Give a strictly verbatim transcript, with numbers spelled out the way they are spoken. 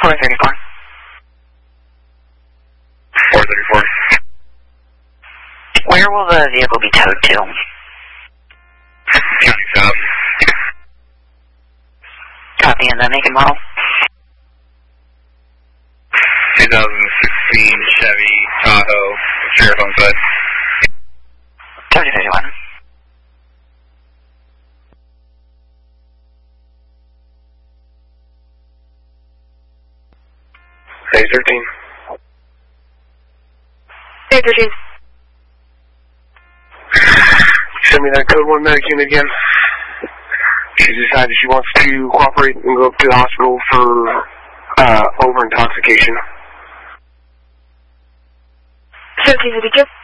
four thirty-four. four thirty-four. Where will the vehicle be towed to? County South. Copy, and the make and model? twenty sixteen Chevy Tahoe. Sheriff on side. twenty fifty-one. Stage thirteen. Stage thirteen. Send me that code one medic unit again. She decided she wants to cooperate and go up to the hospital for uh, over intoxication. seventeen fifty-two.